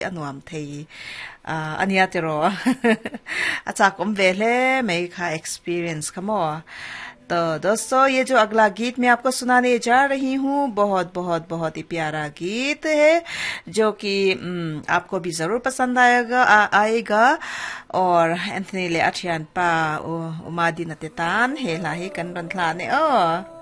anuam thei ania tero acha kom vele mai kha experience kamo तो दोस्तों ये जो अगला गीत मैं आपको सुनाने जा रही हूँ बहुत बहुत बहुत ही प्यारा गीत है जो कि आपको भी जरूर पसंद आएगा और एंथनी ले अचियन पा उमादी नतेतान हेला ही कन रंथला ने